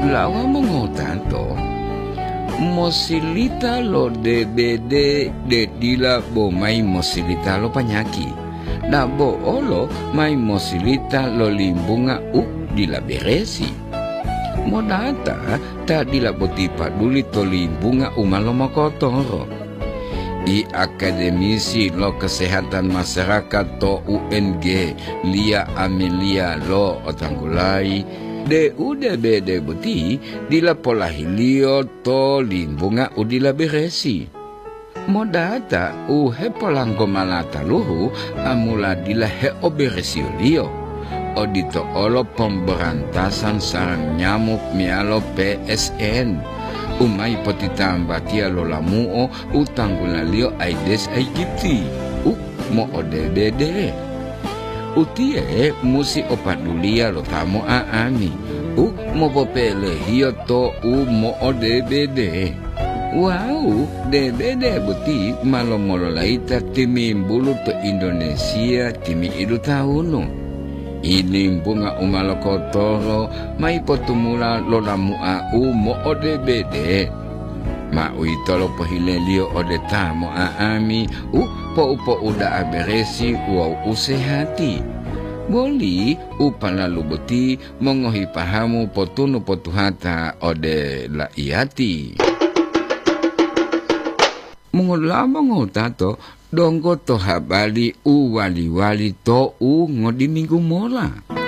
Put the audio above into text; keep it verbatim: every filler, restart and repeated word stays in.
lawa mengotan to mosilita lo D B D de dila bo mai mosilita lo panyaki na bo olo mai mosilita lo limbunga u dila beresi modata ta dila boti paduli to limbunga umalo makotoro i akademisi lo kesehatan masyarakat to U N G Lia Amelia lo otanggulai de udah bede beti dila pola hilio to limbunga udila beresi modata uhe polangko malata luhu amula dila he oberesi lio odito olo pemberantasan sarang nyamuk mialo P S N umai poti tambatia lo lamuo utanggula lio Aedes aegypti u mo odebede utie musi opadulia lo tamo aami u mo popele hio to u mo odebede wow debede buti malo molo laita timi bulu to Indonesia timi idu tahuno ini bunga umalo kotoro mai potumula lo lamu au mo odebede ma uitolo pohilelio ode tamo aami u po upo uda aberesi uau usehati boli upala luboti mongohi pahamu potunu potuhata ode la iati mongolama ngotato donggo to habali u wali wali to u ngodi minggu mola